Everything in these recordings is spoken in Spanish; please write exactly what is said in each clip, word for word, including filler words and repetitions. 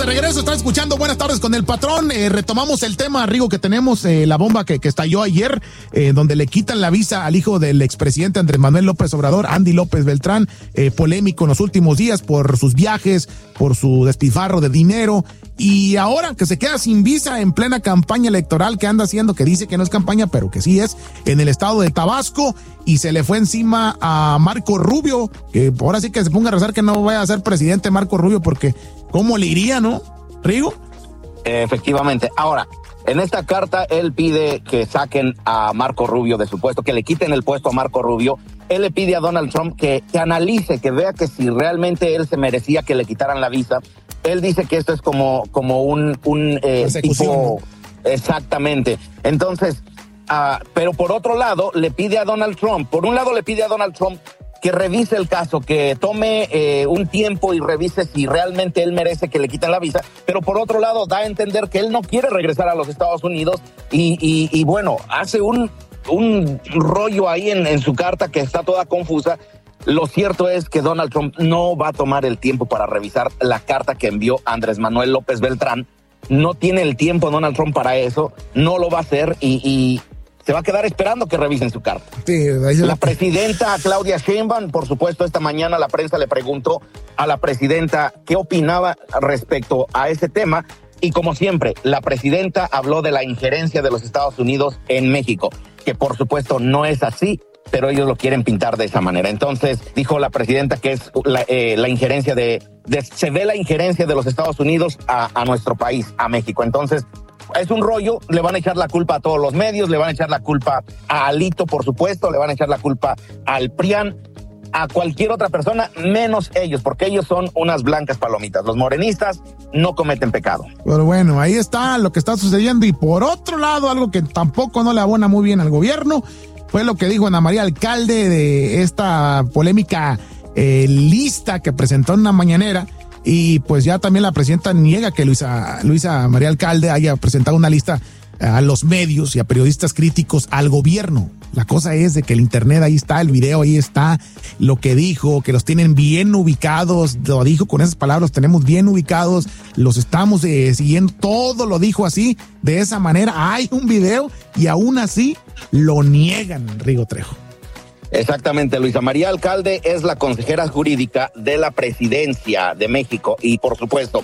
de regreso, están escuchando Buenas Tardes con el Patrón. Eh, retomamos el tema, Rigo, que tenemos, eh, la bomba que, que estalló ayer, eh, donde le quitan la visa al hijo del expresidente Andrés Manuel López Obrador, Andy López Beltrán, eh, polémico en los últimos días por sus viajes, por su despilfarro de dinero, y ahora que se queda sin visa en plena campaña electoral que anda haciendo, que dice que no es campaña, pero que sí es, en el estado de Tabasco, y se le fue encima a Marco Rubio, que ahora sí que se ponga a rezar que no vaya a ser presidente Marco Rubio, porque ¿cómo le iría, no, Rigo? Efectivamente. Ahora, en esta carta él pide que saquen a Marco Rubio de su puesto, que le quiten el puesto a Marco Rubio. Él le pide a Donald Trump que, que analice, que vea que si realmente él se merecía que le quitaran la visa. Él dice que esto es como, como un, un eh, tipo... Exactamente. Entonces, uh, pero por otro lado, le pide a Donald Trump, por un lado le pide a Donald Trump que revise el caso, que tome eh, un tiempo y revise si realmente él merece que le quiten la visa, pero por otro lado da a entender que él no quiere regresar a los Estados Unidos y, y, y bueno, hace un, un rollo ahí en, en su carta que está toda confusa. Lo cierto es que Donald Trump no va a tomar el tiempo para revisar la carta que envió Andrés Manuel López Beltrán. No tiene el tiempo Donald Trump para eso, no lo va a hacer y... y se va a quedar esperando que revisen su carta. Sí, la presidenta Claudia Sheinbaum, por supuesto, esta mañana la prensa le preguntó a la presidenta qué opinaba respecto a ese tema. Y como siempre, la presidenta habló de la injerencia de los Estados Unidos en México, que por supuesto no es así, pero ellos lo quieren pintar de esa manera. Entonces, dijo la presidenta que es la, eh, la injerencia de, de... Se ve la injerencia de los Estados Unidos a, a nuestro país, a México. Entonces, es un rollo, le van a echar la culpa a todos los medios, le van a echar la culpa a Alito, por supuesto, le van a echar la culpa al PRIAN, a cualquier otra persona, menos ellos, porque ellos son unas blancas palomitas. Los morenistas no cometen pecado. Pero bueno, ahí está lo que está sucediendo. Y por otro lado, algo que tampoco no le abona muy bien al gobierno, fue lo que dijo Ana María Alcalde de esta polémica eh, lista que presentó en una mañanera. Y pues ya también la presidenta niega que Luisa, Luisa María Alcalde haya presentado una lista a los medios y a periodistas críticos al gobierno. La cosa es de que el internet ahí está, el video ahí está, lo que dijo, que los tienen bien ubicados, lo dijo con esas palabras, los tenemos bien ubicados, los estamos eh, siguiendo, todo lo dijo así, de esa manera. Hay un video y aún así lo niegan, Rigo Trejo. Exactamente, Luisa María Alcalde es la consejera jurídica de la presidencia de México y por supuesto,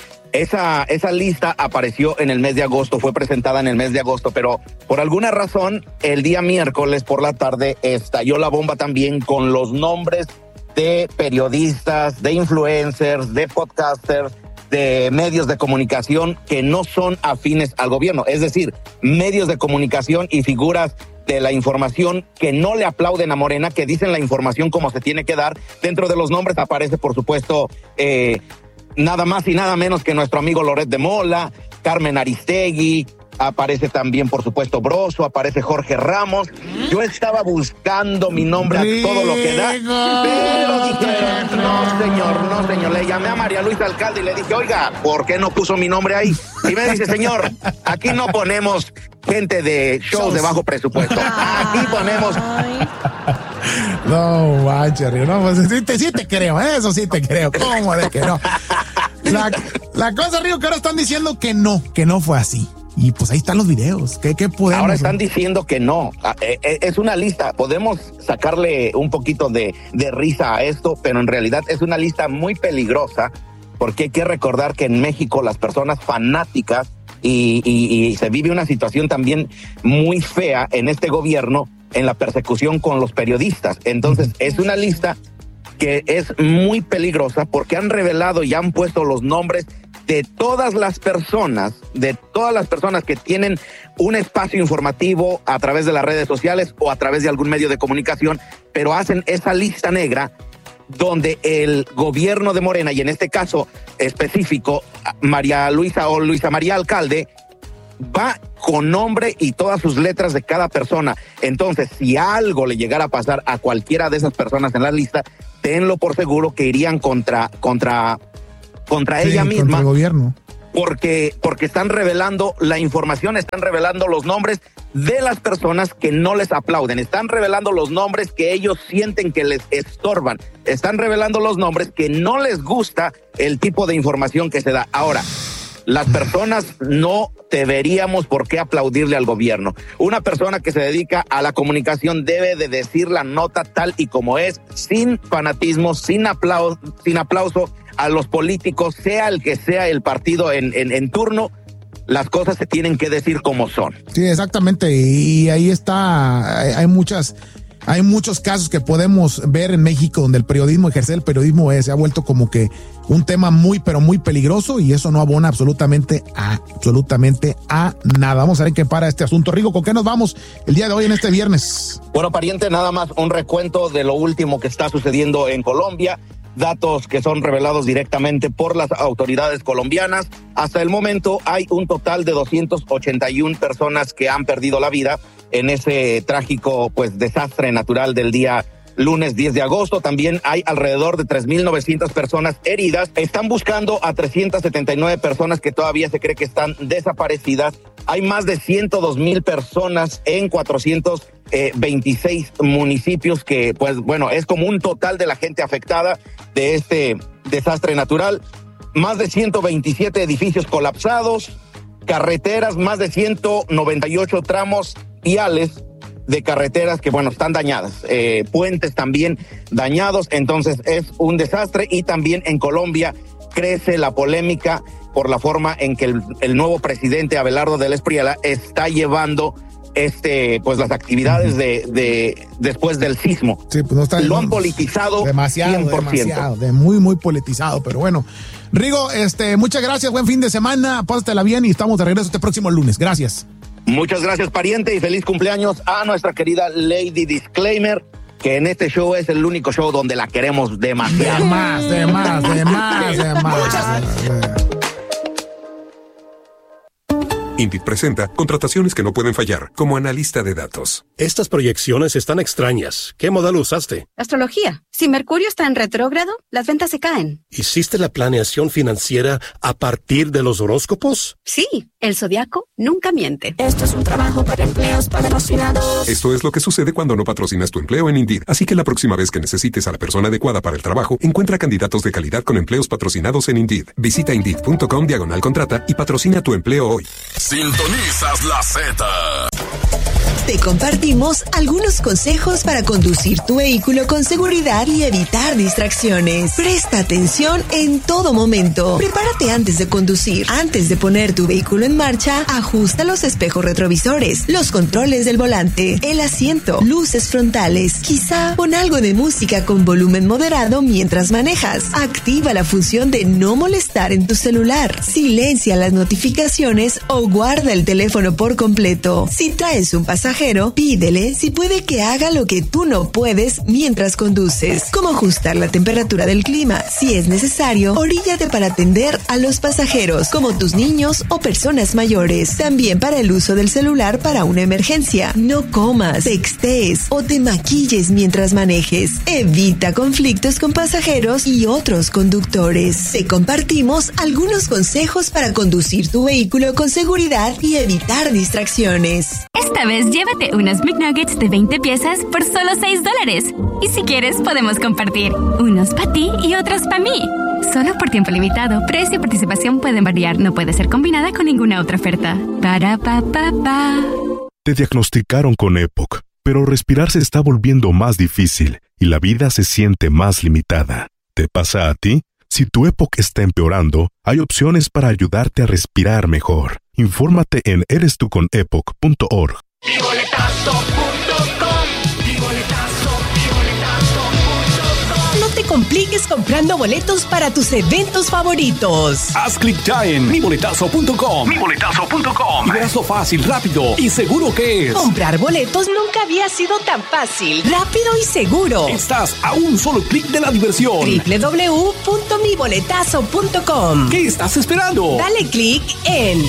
esa, esa lista apareció en el mes de agosto, fue presentada en el mes de agosto, pero por alguna razón el día miércoles por la tarde estalló la bomba también con los nombres de periodistas, de influencers, de podcasters, de medios de comunicación que no son afines al gobierno, es decir, medios de comunicación y figuras de la información que no le aplauden a Morena, que dicen la información como se tiene que dar. Dentro de los nombres aparece, por supuesto, eh, nada más y nada menos que nuestro amigo Loret de Mola, Carmen Aristegui, aparece también, por supuesto, Broso, aparece Jorge Ramos. Yo estaba buscando mi nombre a todo lo que da, pero dijeron, no señor, no señor. Le llamé a María Luisa Alcalde y le dije, oiga, ¿por qué no puso mi nombre ahí? Y me dice, señor, aquí no ponemos gente de shows de bajo presupuesto. Aquí ponemos... No, manches, Río, no, pues sí te, sí te creo, eso sí te creo. ¿Cómo de que no? La, la cosa, Río, que ahora están diciendo que no, que no fue así. Y pues ahí están los videos. ¿Qué, qué podemos? Ahora están diciendo que no. Es una lista. Podemos sacarle un poquito de, de risa a esto, pero en realidad es una lista muy peligrosa porque hay que recordar que en México las personas fanáticas y, y, y se vive una situación también muy fea en este gobierno en la persecución con los periodistas. Entonces es una lista que es muy peligrosa porque han revelado y han puesto los nombres de todas las personas, de todas las personas que tienen un espacio informativo a través de las redes sociales o a través de algún medio de comunicación, pero hacen esa lista negra donde el gobierno de Morena, y en este caso específico, María Luisa o Luisa María Alcalde, va con nombre y todas sus letras de cada persona. Entonces, si algo le llegara a pasar a cualquiera de esas personas en la lista, tenlo por seguro que irían contra, contra, contra sí, ella misma. Contra el gobierno. porque, porque están revelando la información, están revelando los nombres de las personas que no les aplauden, están revelando los nombres que ellos sienten que les estorban, están revelando los nombres que no les gusta el tipo de información que se da. Ahora, las personas no deberíamos por qué aplaudirle al gobierno. Una persona que se dedica a la comunicación debe de decir la nota tal y como es, sin fanatismo, sin aplauso, sin aplauso a los políticos, sea el que sea el partido en, en, en turno. Las cosas se tienen que decir como son. Sí, exactamente, y ahí está, hay, hay muchas... Hay muchos casos que podemos ver en México donde el periodismo, ejercer el periodismo eh, se ha vuelto como que un tema muy, pero muy peligroso, y eso no abona absolutamente a, absolutamente a nada. Vamos a ver qué para este asunto. Rigo, ¿con qué nos vamos el día de hoy en este viernes? Bueno, pariente, nada más un recuento de lo último que está sucediendo en Colombia. Datos que son revelados directamente por las autoridades colombianas. Hasta el momento hay un total de doscientas ochenta y una personas que han perdido la vida en ese trágico pues desastre natural del día lunes diez de agosto. También hay alrededor de tres mil novecientas personas heridas. Están buscando a trescientas setenta y nueve personas que todavía se cree que están desaparecidas. Hay más de ciento dos mil personas en cuatrocientos veintiséis municipios que, pues bueno, es como un total de la gente afectada de este desastre natural. Más de ciento veintisiete edificios colapsados, carreteras, más de ciento noventa y ocho tramos viales de carreteras que, bueno, están dañadas, eh, puentes también dañados. Entonces es un desastre. Y también en Colombia crece la polémica por la forma en que el, el nuevo presidente Abelardo del Espriella está llevando este, pues las actividades de, de después del sismo. Sí, pues no está, lo no, han politizado demasiado, cien por ciento. Demasiado, de muy, muy politizado, pero bueno. Rigo, este, muchas gracias, buen fin de semana, pásatela bien y estamos de regreso este próximo lunes. Gracias. Muchas gracias, pariente, y feliz cumpleaños a nuestra querida Lady Disclaimer, que en este show es el único show donde la queremos demasiado. De más, de más, de más, de más. Indeed presenta contrataciones que no pueden fallar, como analista de datos. Estas proyecciones están extrañas. ¿Qué modelo usaste? Astrología. Si Mercurio está en retrógrado, las ventas se caen. ¿Hiciste la planeación financiera a partir de los horóscopos? Sí, el zodiaco nunca miente. Esto es un trabajo para empleos patrocinados. Esto es lo que sucede cuando no patrocinas tu empleo en Indeed. Así que la próxima vez que necesites a la persona adecuada para el trabajo, encuentra candidatos de calidad con empleos patrocinados en Indeed. Visita Indeed.com diagonal contrata y patrocina tu empleo hoy. Sintonizas la Z. Te compartimos algunos consejos para conducir tu vehículo con seguridad y evitar distracciones. Presta atención en todo momento. Prepárate antes de conducir. Antes de poner tu vehículo en marcha, ajusta los espejos retrovisores, los controles del volante, el asiento, luces frontales. Quizá pon algo de música con volumen moderado mientras manejas. Activa la función de no molestar en tu celular. Silencia las notificaciones o guarda el teléfono por completo. Si traes un pasajero, pídele si puede que haga lo que tú no puedes mientras conduces, como ajustar la temperatura del clima. Si es necesario, oríllate para atender a los pasajeros, como tus niños o personas mayores. También para el uso del celular para una emergencia. No comas, textees o te maquilles mientras manejes. Evita conflictos con pasajeros y otros conductores. Te compartimos algunos consejos para conducir tu vehículo con seguridad y evitar distracciones. Esta vez llévate unos McNuggets de veinte piezas por solo seis dólares. Y si quieres, podemos compartir. Unos para ti y otros para mí. Solo por tiempo limitado. Precio y participación pueden variar. No puede ser combinada con ninguna otra oferta. Para pa pa pa. Te diagnosticaron con EPOC, pero respirar se está volviendo más difícil y la vida se siente más limitada. ¿Te pasa a ti? Si tu EPOC está empeorando, hay opciones para ayudarte a respirar mejor. Infórmate en eres tú con epoc punto org. mi boletazo punto com, mi boletazo, mi boletazo punto com. No te compliques comprando boletos para tus eventos favoritos. Haz clic ya en mi boletazo punto com, mi boletazo punto com. y verás lo fácil, rápido y seguro que es. Comprar boletos nunca había sido tan fácil, rápido y seguro. Estás a un solo clic de la diversión. doble u doble u doble u punto mi boletazo punto com. ¿Qué estás esperando? Dale clic en